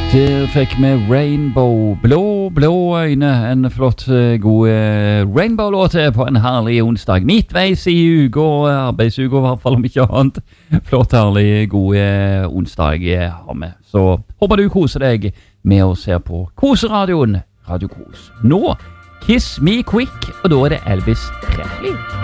Der fikk vi Rainbow, blå øyne, en flott, god Rainbow-låt på en herlig onsdag, midtveis i uka, arbeidsuka i hvert fall om ikke annet. Flott, herlig, god onsdag har vi. Så håper du koser deg med å se på Koseradioen, Radio Kos. Nå, Kiss Me Quick, og da er det Elvis Presley.